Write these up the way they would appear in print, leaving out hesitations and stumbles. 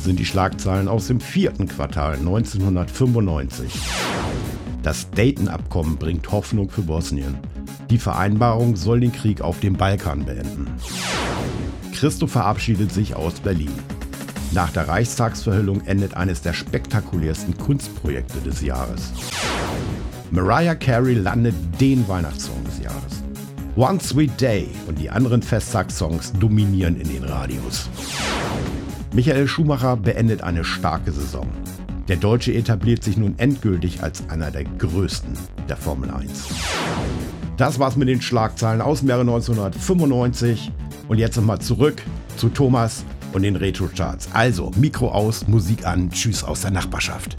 sind die Schlagzeilen aus dem 4. Quartal 1995. Das Dayton-Abkommen bringt Hoffnung für Bosnien. Die Vereinbarung soll den Krieg auf dem Balkan beenden. Christo verabschiedet sich aus Berlin. Nach der Reichstagsverhüllung endet eines der spektakulärsten Kunstprojekte des Jahres. Mariah Carey landet den Weihnachtssong des Jahres. One Sweet Day und die anderen Festtagssongs dominieren in den Radios. Michael Schumacher beendet eine starke Saison. Der Deutsche etabliert sich nun endgültig als einer der größten der Formel 1. Das war's mit den Schlagzeilen aus dem Jahre 1995. Und jetzt nochmal zurück zu Thomas und den Retro-Charts. Also, Mikro aus, Musik an, tschüss aus der Nachbarschaft.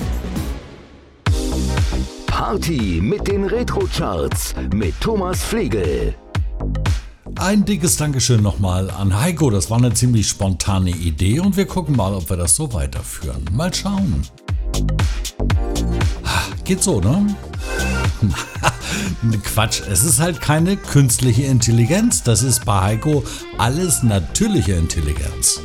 Party mit den Retro-Charts mit Thomas Flegel. Ein dickes Dankeschön nochmal an Heiko. Das war eine ziemlich spontane Idee und wir gucken mal, ob wir das so weiterführen. Mal schauen. Geht so, ne? Quatsch, es ist halt keine künstliche Intelligenz. Das ist bei Heiko alles natürliche Intelligenz.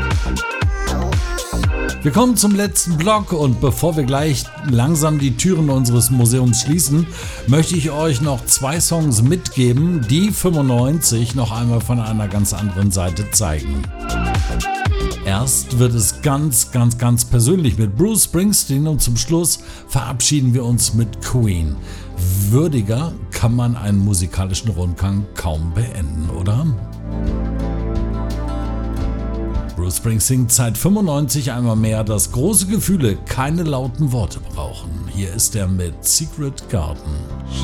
Wir kommen zum letzten Block und bevor wir gleich langsam die Türen unseres Museums schließen, möchte ich euch noch 2 Songs mitgeben, die 95 noch einmal von einer ganz anderen Seite zeigen. Erst wird es ganz persönlich mit Bruce Springsteen und zum Schluss verabschieden wir uns mit Queen. Würdiger kann man einen musikalischen Rundgang kaum beenden, oder? Bruce Springsteen seit 95 einmal mehr, dass große Gefühle keine lauten Worte brauchen. Hier ist er mit Secret Garden.